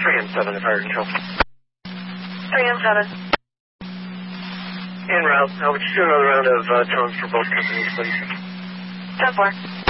3 and 7 of fire control. 3 and 7. En route. Would you do another round of tones for both companies, please? 10-4.